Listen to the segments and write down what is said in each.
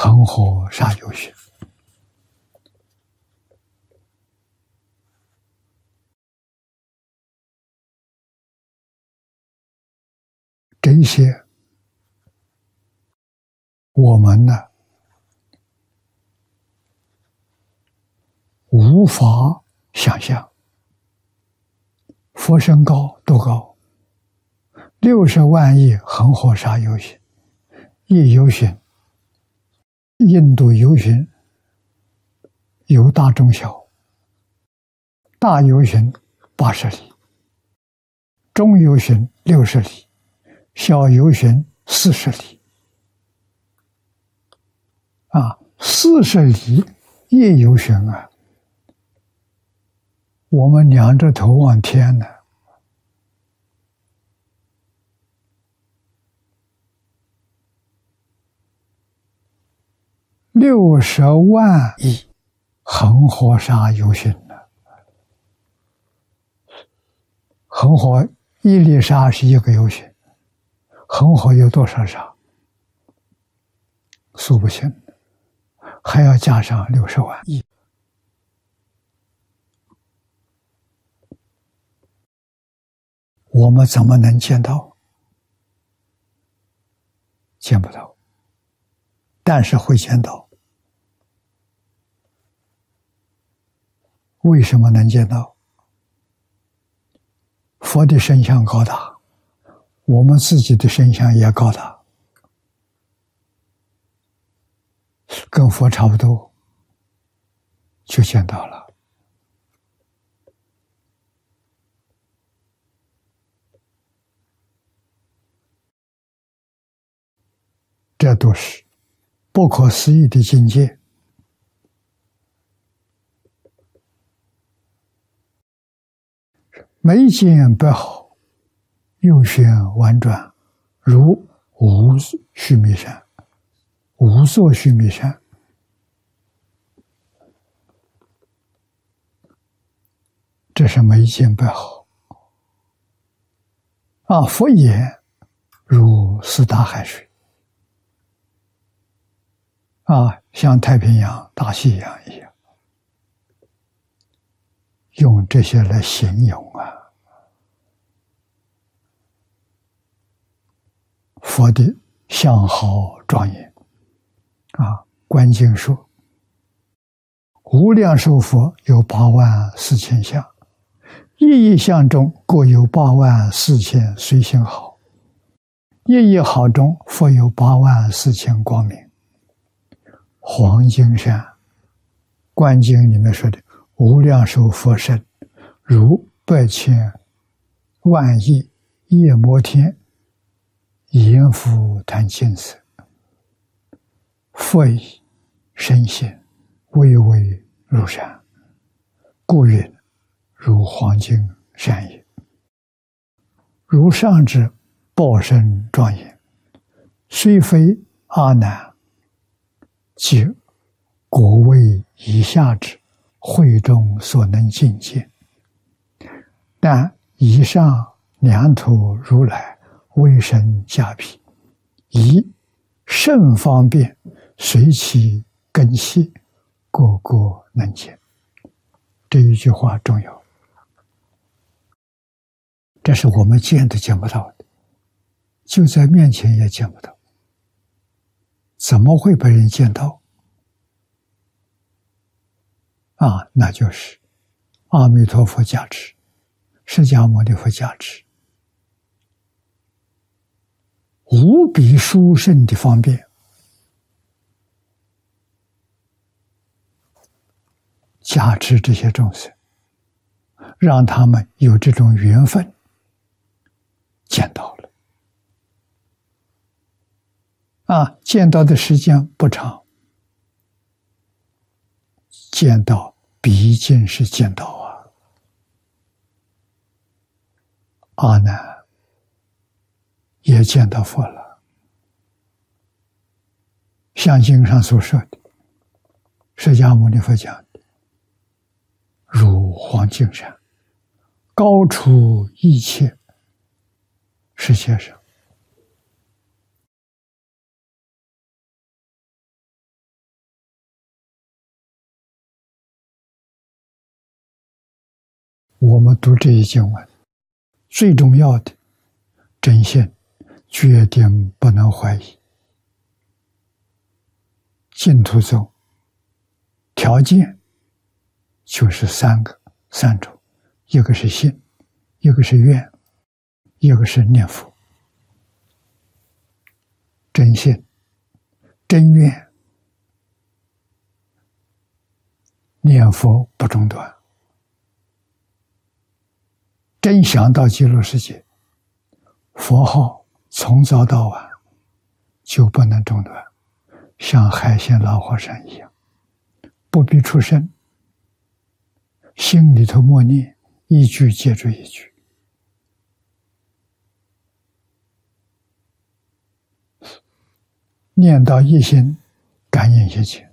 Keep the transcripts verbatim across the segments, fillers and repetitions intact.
恒河沙有形。这些我们呢无法想象。佛身高多高？六十万亿恒河沙有形，一游巡，印度游巡有大中小，大游巡八十里，中游巡六十里，小游巡四十里。啊，四十里一游巡啊！我们仰着头望天呢，六十万亿恒河沙有形呢。恒河一粒沙是一个有形，恒河有多少沙？数不清，还要加上六十万亿。我们怎么能见到？见不到，但是会见到。为什么能见到？佛的身相高大，我们自己的身相也高大，跟佛差不多，就见到了。这都是不可思议的境界。眉间白毫，右旋婉转，如无须弥山，无作须弥山。这是眉间白毫啊！佛言如四大海水啊，像太平洋、大西洋一样，用这些来形容啊。佛的相好庄严啊！观经说，无量寿佛有八万四千相，一一相中各有八万四千随行好，一一好中佛有八万四千光明。黄金山观经里面说的无量寿佛身，如百千万亿夜摩天阎浮檀净色，佛以身现巍巍如山，故云如黄金山也。如上之报身庄严，虽非阿难，即果位以下之会中所能尽见，但以上两土如来为身加彼，以甚方便，随其根系，个个能见。这一句话重要，这是我们见都见不到的，就在面前也见不到，怎么会被人见到？啊，那就是阿弥陀佛加持，释迦牟尼佛加持，无比殊胜的方便，加持这些众生，让他们有这种缘分见到了。啊，见到的时间不长，见到毕竟是见到啊。阿难也见到佛了，像经上所说的，释迦牟尼佛讲的，如黄金山，高出一切世界上。 我们读这一经文，最重要的真信，决定不能怀疑。净土宗条件就是三个三种，一个是信，一个是愿，一个是念佛。真信、真愿、念佛不中断，真想到极乐世界，佛号从早到晚就不能中断，像海鲜老和尚一样，不必出声，心里头默念，一句接着一句。念到一心，感应一切。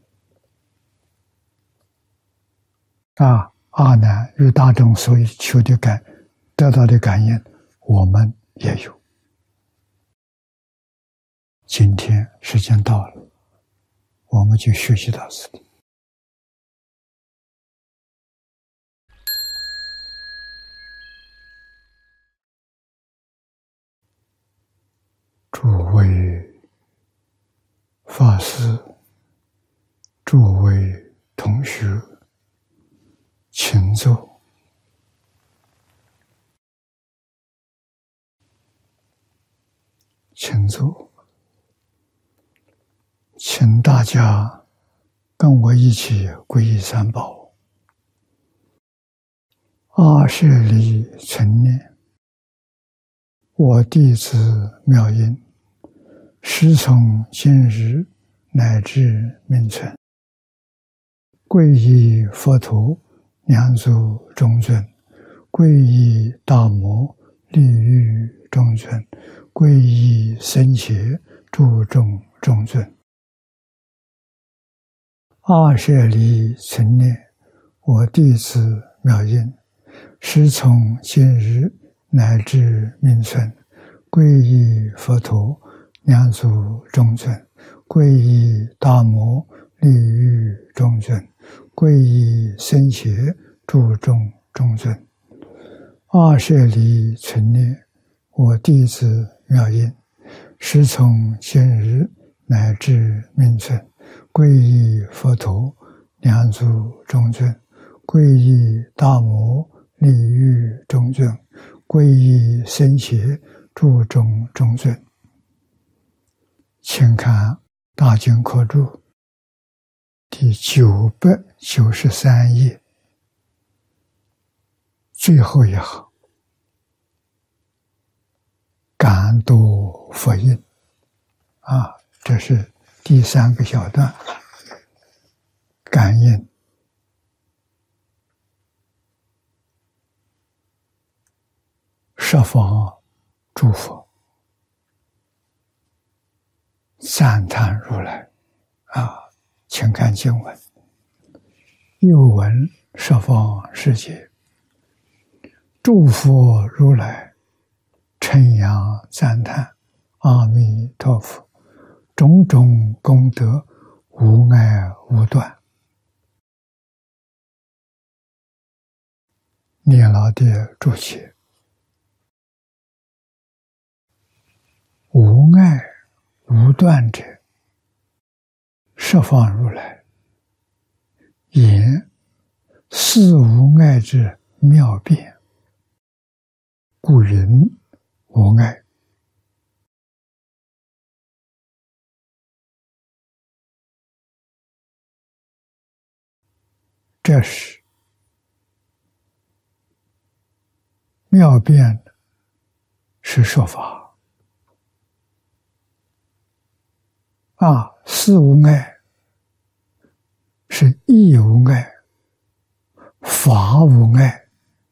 啊，阿难与大众所求的感得到的感应，我们也有。今天时间到了，我们就学习到此地。诸位法师，诸位同学，请坐。请坐。请大家跟我一起皈依三宝。阿舍利存念，我弟子妙音，师从今日乃至命存，皈依佛陀，两足中尊；皈依大摩，利欲中尊；皈依僧伽，注重中尊。阿舍利存念，我弟子妙音，师从今日乃至命存，皈依佛陀，两足中尊；皈依大摩，利欲中尊；皈依僧伽，注重中尊。阿舍利存念，我弟子妙音，师从今日乃至命存，皈依佛陀，两足中尊；皈依大摩，利欲中尊；皈依僧伽，注重中尊。请看大经科注第九百九十三页最后一行，感多佛印啊，这是第三个小段，感应十方诸佛，赞叹如来啊！请看经文：又闻十方世界，诸佛如来称扬赞叹阿弥陀佛，种种功德无碍无断。念老的注解：无碍无断者，十方如来言四无碍之妙辩，故云无碍。这是妙辩，是说法啊，四无碍是义无碍、法无碍、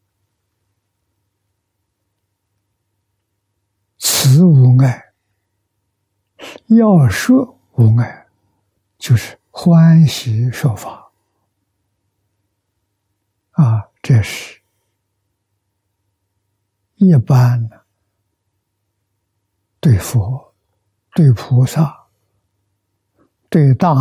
慈无碍、要说无碍，就是欢喜说法啊，这是一般的对佛、对菩萨、对大